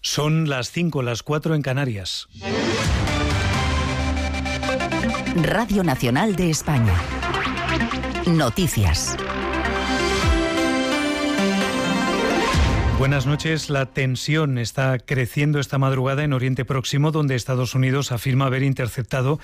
Son las 5, las 4 en Canarias. Radio Nacional de España. Noticias. Buenas noches. La tensión está creciendo esta madrugada en Oriente Próximo, donde Estados Unidos afirma haber interceptado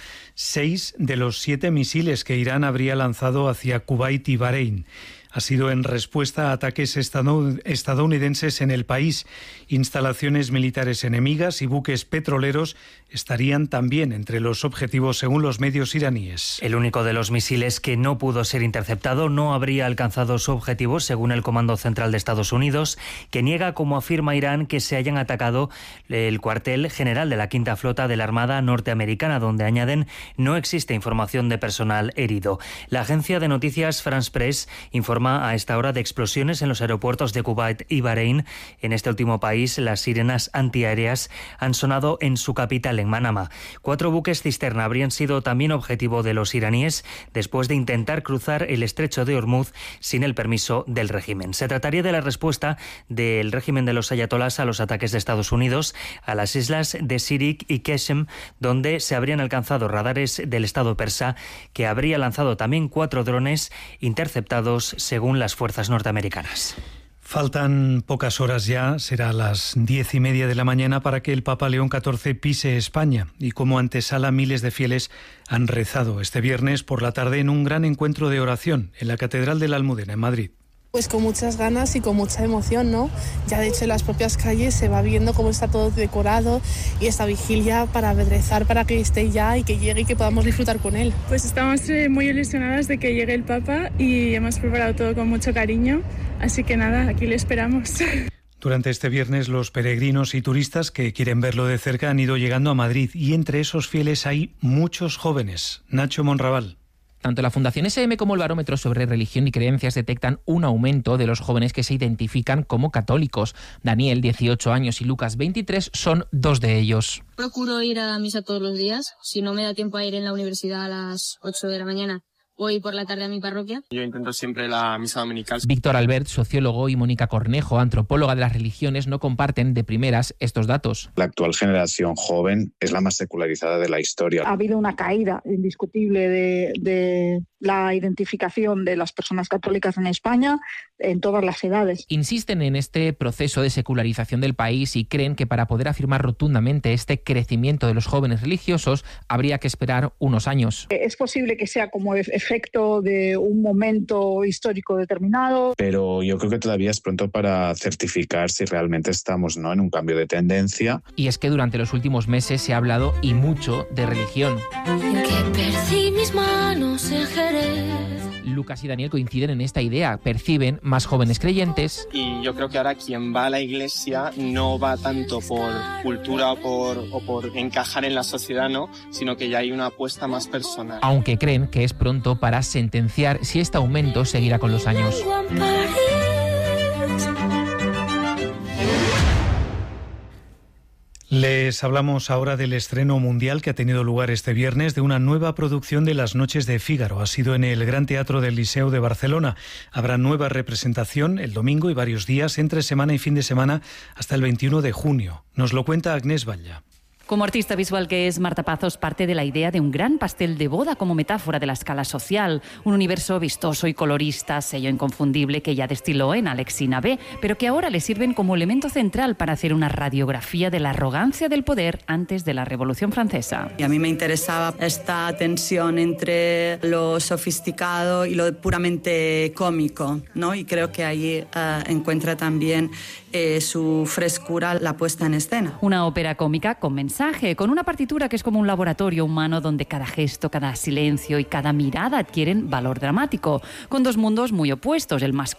6 de los 7 misiles que Irán habría lanzado hacia Kuwait y Bahrein. Ha sido en respuesta a ataques estadounidenses en el país. Instalaciones militares enemigas y buques petroleros estarían también entre los objetivos, según los medios iraníes. El único de los misiles que no pudo ser interceptado no habría alcanzado su objetivo, según el Comando Central de Estados Unidos, que niega, como afirma Irán, que se hayan atacado el cuartel general de la Quinta Flota de la Armada norteamericana, donde añaden no existe información de personal herido. La agencia de noticias France Press informa a esta hora de explosiones en los aeropuertos de Kuwait y Bahrein. En este último país, las sirenas antiaéreas han sonado en su capital, en Manama. 4 buques cisterna habrían sido también objetivo de los iraníes después de intentar cruzar el estrecho de Hormuz sin el permiso del régimen. Se trataría de la respuesta del régimen de los ayatolás a los ataques de Estados Unidos a las islas de Sirik y Qeshm, donde se habrían alcanzado radares del Estado persa, que habría lanzado también 4 drones interceptados, según las fuerzas norteamericanas. Faltan pocas horas ya, será a las 10:30 de la mañana, para que el Papa León XIV pise España. Y como antesala, miles de fieles han rezado este viernes por la tarde en un gran encuentro de oración en la Catedral de la Almudena, en Madrid. Pues con muchas ganas y con mucha emoción, ¿no? Ya de hecho en las propias calles se va viendo cómo está todo decorado y esta vigilia para rezar para que esté ya y que llegue y que podamos disfrutar con él. Pues estamos muy ilusionadas de que llegue el Papa y hemos preparado todo con mucho cariño, así que nada, aquí le esperamos. Durante este viernes, los peregrinos y turistas que quieren verlo de cerca han ido llegando a Madrid, y entre esos fieles hay muchos jóvenes. Nacho Monraval. Tanto la Fundación SM como el Barómetro sobre Religión y Creencias detectan un aumento de los jóvenes que se identifican como católicos. Daniel, 18 años, y Lucas, 23, son 2 de ellos. Procuro ir a misa todos los días. Si no me da tiempo a ir en la universidad a las 8 de la mañana, voy por la tarde a mi parroquia. Yo intento siempre la misa dominical. Víctor Albert, sociólogo, y Mónica Cornejo, antropóloga de las religiones, no comparten de primeras estos datos. La actual generación joven es la más secularizada de la historia. Ha habido una caída indiscutible de la identificación de las personas católicas en España en todas las edades. Insisten en este proceso de secularización del país y creen que para poder afirmar rotundamente este crecimiento de los jóvenes religiosos habría que esperar unos años. Es posible que sea como efecto de un momento histórico determinado. Pero yo creo que todavía es pronto para certificar si realmente estamos, ¿no?, en un cambio de tendencia. Y es que durante los últimos meses se ha hablado y mucho de religión. Que percí mis manos en Jerez. Lucas y Daniel coinciden en esta idea. Perciben más jóvenes creyentes. Y yo creo que ahora quien va a la iglesia no va tanto por cultura o por encajar en la sociedad, ¿no?, sino que ya hay una apuesta más personal. Aunque creen que es pronto para sentenciar si este aumento seguirá con los años. Les hablamos ahora del estreno mundial que ha tenido lugar este viernes de una nueva producción de Las Noches de Fígaro. Ha sido en el Gran Teatro del Liceu de Barcelona. Habrá nueva representación el domingo y varios días entre semana y fin de semana hasta el 21 de junio. Nos lo cuenta Agnès Batlle. Como artista visual que es, Marta Pazos parte de la idea de un gran pastel de boda como metáfora de la escala social, un universo vistoso y colorista, sello inconfundible que ya destiló en Alexina B, pero que ahora le sirven como elemento central para hacer una radiografía de la arrogancia del poder antes de la Revolución Francesa. Y a mí me interesaba esta tensión entre lo sofisticado y lo puramente cómico, ¿no? Y creo que ahí encuentra también su frescura la puesta en escena. Una ópera cómica con mensaje, con una partitura que es como un laboratorio humano donde cada gesto, cada silencio y cada mirada adquieren valor dramático, con 2 mundos muy opuestos, el masculino